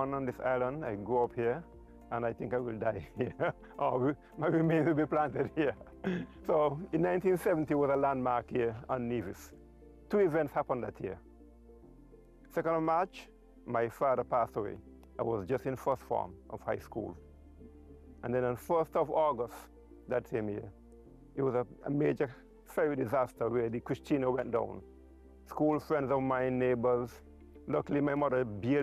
born on this island. I grew up here, and I think I will die here, or my remains will be planted here. So in 1970 was a landmark here on Nevis. Two events happened that year. 2nd of March, my father passed away. I was just in first form of high school. And then on 1st of August that same year, it was a major ferry disaster where the Christina went down. School friends of mine, neighbors, luckily my mother bailed